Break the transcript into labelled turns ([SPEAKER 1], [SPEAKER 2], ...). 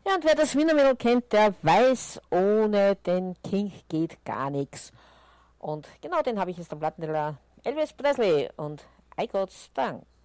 [SPEAKER 1] Ja, und wer das Wiener kennt, der weiß, ohne den King geht gar nichts. Und genau den habe ich jetzt am Plattenteller. Elvis Presley und I Got Stung.